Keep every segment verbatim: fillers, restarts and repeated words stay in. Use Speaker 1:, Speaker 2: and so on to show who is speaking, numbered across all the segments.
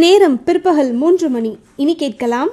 Speaker 1: நேரம் பிற்பகல் மூன்று மணி. இனி கேட்கலாம்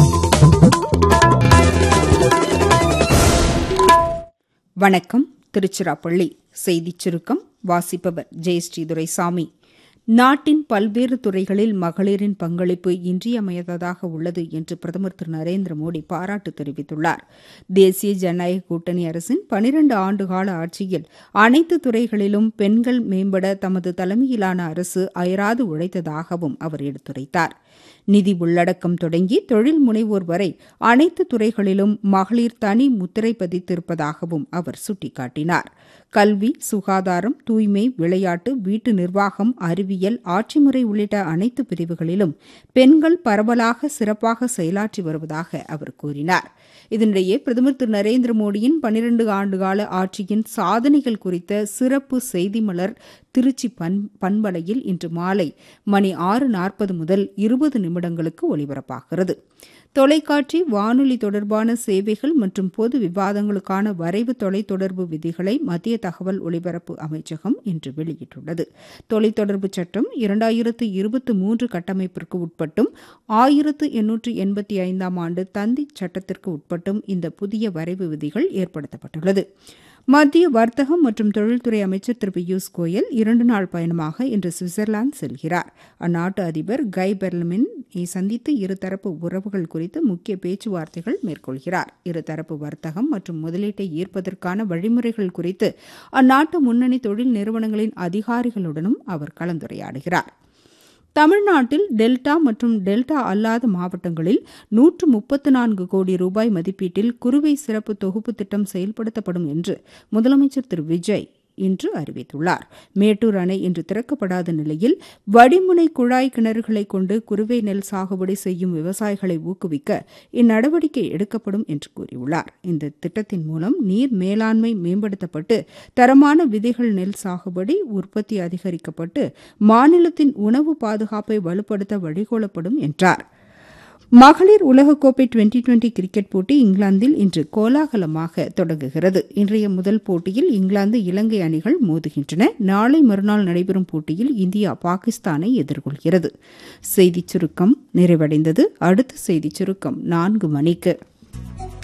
Speaker 2: வணக்கம். திருச்சிராப்பள்ளி செய்திச் சுருக்கம் வாசிப்பவர் ஜெயஸ்ரீ துரைசாமி. நாட்டின் பல்வேறு துறைகளில் மகளிரின் பங்களிப்பு இன்றியமையாததாக உள்ளது என்று பிரதமர் திரு நரேந்திர மோடி பாராட்டு தெரிவித்துள்ளார். தேசிய ஜனநாயக கூட்டணி அரசின் பனிரண்டு ஆண்டுகால ஆட்சியில் அனைத்து துறைகளிலும் பெண்கள் மேம்பட தமது தலைமையிலான அரசு அயராது உழைத்ததாகவும் அவர் எடுத்துரைத்தார். நிதி உள்ளடக்கம் தொடங்கி தொழில் முனைவோர் வரை அனைத்து துறைகளிலும் மகளிர் தனி முத்திரை பதித்திருப்பதாகவும் அவர் சுட்டிக்காட்டினார். கல்வி, சுகாதாரம், தூய்மை, விளையாட்டு, வீட்டு நிர்வாகம், அறிவியல், ஆட்சிமுறை உள்ளிட்ட அனைத்து பிரிவுகளிலும் பெண்கள் பரவலாக சிறப்பாக செயலாற்றி வருவதாக அவர் கூறினார். இதனிடையே பிரதமர் திரு நரேந்திர மோடியின் பனிரண்டு ஆண்டுகால ஆட்சியின் சாதனைகள் குறித்த சிறப்பு செய்தி மலர் திருச்சி பன் பண்பலையில் இன்று மாலை மணி ஆறு நாற்பது முதல் இருபது நிமிடங்களுக்கு ஒலிபரப்பாகிறது. தொலைக்காட்சி, வானொலி தொடர்பான சேவைகள் மற்றும் பொது விவாதங்களுக்கான வரைவு தொலைத்தொடர்பு விதிகளை மத்திய தகவல் ஒலிபரப்பு அமைச்சகம் இன்று வெளியிட்டுள்ளது. தொலைத்தொடர்பு சட்டம் இரண்டாயிரத்து இருபத்தி மூன்று கட்டமைப்பிற்கு உட்பட்டும் ஆயிரத்து எண்ணூற்று எண்பத்தி ஐந்தாம் ஆண்டு தந்தி சட்டத்திற்கு உட்பட்டும் இந்த புதிய வரைவு விதிகள் ஏற்படுத்தப்பட்டுள்ளது. மத்திய வர்த்தகம் மற்றும் தொழில்துறை அமைச்சர் திரு பியூஷ் கோயல் இரண்டு நாள் பயணமாக இன்று சுவிட்சர்லாந்து செல்கிறார். அந்நாட்டு அதிபர் கை பெர்ல்மனை சந்தித்து இருதரப்பு உறவுகள் குறித்து முக்கிய பேச்சுவார்த்தைகள் மேற்கொள்கிறார். இருதரப்பு வர்த்தகம் மற்றும் முதலீட்டை ஈர்ப்பதற்கான வழிமுறைகள் குறித்து அந்நாட்டு முன்னணி தொழில் நிறுவனங்களின் அதிகாரிகளுடனும் அவர் கலந்துரையாடுகிறார். தமிழ்நாட்டில் டெல்டா மற்றும் டெல்டா அல்லாத மாவட்டங்களில் நூற்று முப்பத்து நான்கு கோடி ரூபாய் மதிப்பீட்டில் குறுவை சிறப்பு தொகுப்பு திட்டம் செயல்படுத்தப்படும் என்று முதலமைச்சர் திரு விஜய் இன்று அறிவித்துள்ளார். மேட்டூர் அணை இன்று திறக்கப்படாத நிலையில் வடிமுனை குழாய் கிணறுகளை கொண்டு குறுவை நெல் சாகுபடி செய்யும் விவசாயிகளை ஊக்குவிக்க இந்நடவடிக்கை எடுக்கப்படும் என்று கூறியுள்ளார். இந்த திட்டத்தின் மூலம் நீர் மேலாண்மை மேம்படுத்தப்பட்டு தரமான விதைகள் நெல் சாகுபடி உற்பத்தி அதிகரிக்கப்பட்டு மாநிலத்தின் உணவு பாதுகாப்பை வலுப்படுத்த வழிகோலப்படும் என்றார். மகளிர் உலகக்கோப்பை டுவெண்டி டுவெண்டி கிரிக்கெட் போட்டி இங்கிலாந்தில் இன்று கோலாகலமாக தொடங்குகிறது. இன்றைய முதல் போட்டியில் இங்கிலாந்து, இலங்கை அணிகள் மோதுகின்றன. நாளை மறுநாள் நடைபெறும் போட்டியில் இந்தியா பாகிஸ்தானை எதிர்கொள்கிறது. செய்திச் சுருக்கம் நிறைவடைந்தது. அடுத்த செய்திச் சுருக்கம் நான்கு மணிக்கு.